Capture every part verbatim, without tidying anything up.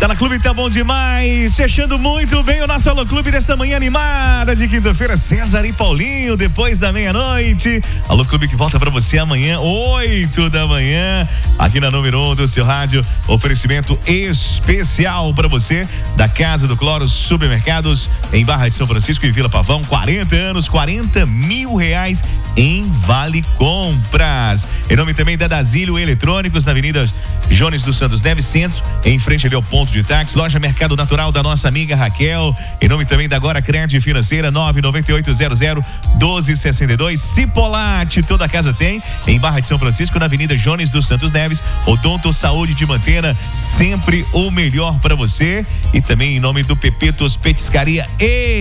Tá na Clube Tá Bom Demais, fechando muito bem o nosso Alô Clube desta manhã animada de quinta-feira. César e Paulinho, depois da meia-noite. Alô Clube que volta pra você amanhã, oito da manhã, aqui na número um do seu rádio. Oferecimento especial pra você da Casa do Cloro Supermercados em Barra de São Francisco e Vila Pavão. quarenta anos, quarenta mil reais em Vale Compras. Em nome também da Dasílio Eletrônicos, na Avenida Jones dos Santos Neves Centro, em frente ali ao ponto de táxi. Loja Mercado Natural da nossa amiga Raquel. Em nome também da Agora Crédito Financeira, nove nove oito zero zero um dois seis dois. Cipolate, toda a casa tem, em Barra de São Francisco, na Avenida Jones dos Santos Neves. Odonto Saúde de Mantena, sempre o melhor para você. E também em nome do Pepetos Petiscaria e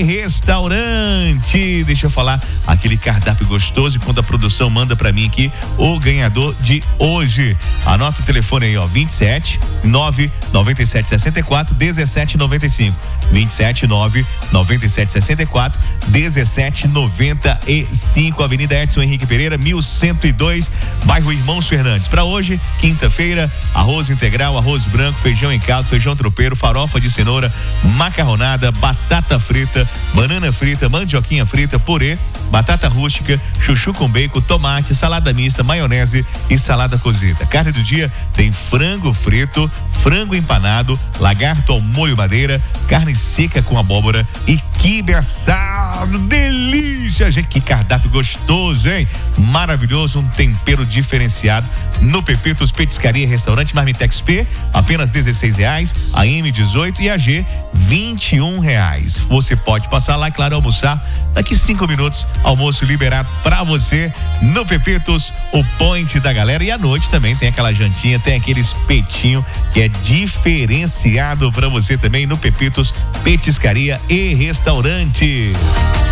Restaurante. Deixa eu falar aquele cardápio gostoso, enquanto a produção manda para mim aqui o ganhador de hoje. Anota o telefone aí, ó, vinte e sete, nove nove sete sessenta e quatro, dezessete noventa e cinco. vinte e sete, nove nove sete sessenta e quatro, dezessete noventa e cinco. Avenida Edson Henrique Pereira, mil cento e dois, bairro Irmãos Fernandes. Para hoje, quinta-feira, arroz integral, arroz branco, feijão em caldo, feijão tropeiro, farofa de cenoura, macarronada, batata frita, banana frita, mandioquinha frita, purê, batata rústica, chuchu com bacon, tomate, salada mista, maionese e salada cozida. Carne do dia tem frango frito, frango empanado, lagarto ao molho madeira, carne seca com abóbora e quibe assado. Delícia, gente, que cardápio gostoso, hein? Maravilhoso, um tempero diferenciado no Pepetos Petiscaria e Restaurante. Marmitex P, apenas dezesseis reais, a M dezoito e a G vinte e um reais. Você pode passar lá, claro, almoçar. Daqui cinco minutos, almoço liberado pra você no Pepetos, o point da galera. E à noite também tem aquela jantinha, tem aquele espetinho que é diferenciado pra você também no Pepetos Petiscaria e Restaurante.